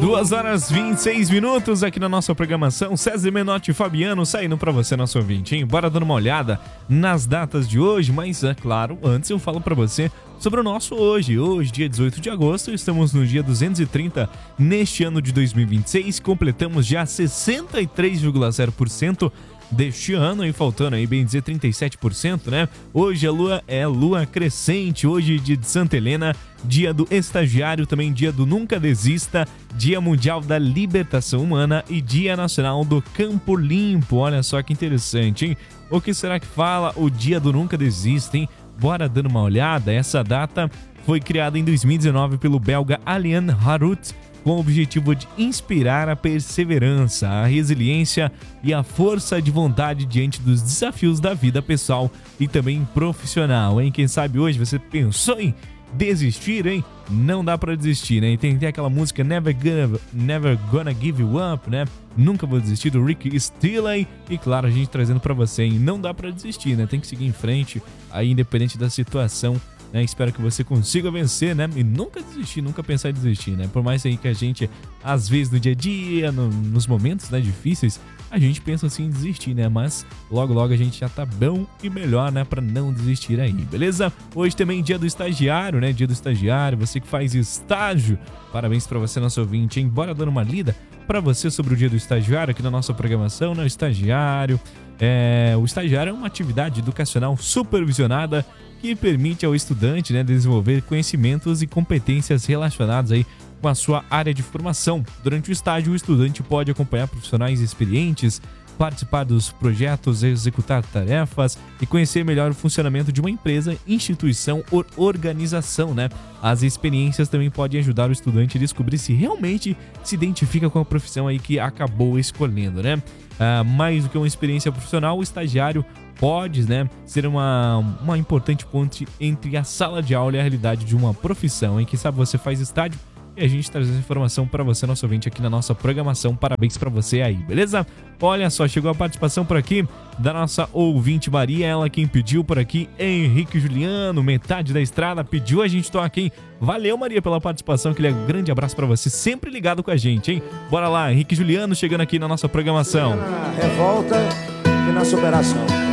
2 horas 26 minutos aqui na nossa programação. César Menotti e Fabiano saindo pra você, nosso ouvinte, hein? Bora dando uma olhada nas datas de hoje, mas é claro, antes eu falo pra você sobre o nosso hoje. Hoje, dia 18 de agosto, estamos no dia 230 neste ano de 2026. Completamos já 63,0% deste ano, e faltando aí, bem dizer, 37%, né? Hoje a lua é lua crescente, hoje dia de Santa Helena, dia do estagiário, também dia do Nunca Desista, dia mundial da libertação humana e dia nacional do Campo Limpo. Olha só que interessante, hein? O que será que fala o dia do Nunca Desista, hein? Bora dando uma olhada. Essa data foi criada em 2019 pelo belga Alain Harut, com o objetivo de inspirar a perseverança, a resiliência e a força de vontade diante dos desafios da vida pessoal e também profissional, hein? Quem sabe hoje você pensou em desistir, hein? Não dá pra desistir, né? E tem aquela música Never Gonna Give You Up, né? Nunca Vou Desistir, do Rick Astley. E claro, a gente trazendo pra você, hein? Não dá pra desistir, né? Tem que seguir em frente, aí independente da situação, né? Espero que você consiga vencer, né? E nunca desistir, nunca pensar em desistir, né? Por mais aí que a gente, às vezes no dia a dia, nos momentos, né, difíceis, a gente pensa assim em desistir, né? Mas logo logo a gente já tá bom e melhor, né? Pra não desistir aí, beleza? Hoje também dia do estagiário, né? Dia do estagiário, você que faz estágio. Parabéns pra você, nosso ouvinte, hein? Bora dando uma lida pra você sobre o dia do estagiário aqui na nossa programação, né? O estagiário é uma atividade educacional supervisionada que permite ao estudante, né, desenvolver conhecimentos e competências relacionados aí com a sua área de formação. Durante o estágio, o estudante pode acompanhar profissionais experientes, participar dos projetos, executar tarefas e conhecer melhor o funcionamento de uma empresa, instituição ou organização, né? As experiências também podem ajudar o estudante a descobrir se realmente se identifica com a profissão aí que acabou escolhendo, né? Mais do que uma experiência profissional, o estagiário pode, né, ser uma importante ponte entre a sala de aula e a realidade de uma profissão, hein? Quem sabe você faz estágio e a gente traz essa informação para você, nosso ouvinte, aqui na nossa programação. Parabéns para você aí, beleza? Olha só, chegou a participação por aqui da nossa ouvinte Maria, ela quem pediu por aqui, Henrique Juliano, metade da estrada, pediu, a gente toca, hein? Valeu, Maria, pela participação, aquele grande abraço para você, sempre ligado com a gente, hein? Bora lá, Henrique Juliano chegando aqui na nossa programação. Na revolta e na superação.